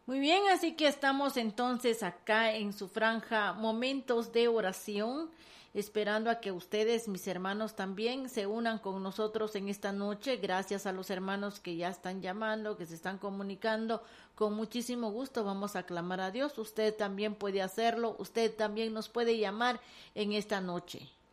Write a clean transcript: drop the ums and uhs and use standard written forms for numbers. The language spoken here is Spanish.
Muy bien, así que estamos entonces acá en su franja Momentos de Oración, esperando a que ustedes, mis hermanos, también se unan con nosotros en esta noche. Gracias a los hermanos que ya están llamando, que se están comunicando. Con muchísimo gusto vamos a clamar a Dios. Usted también puede hacerlo, usted también nos puede llamar en esta noche.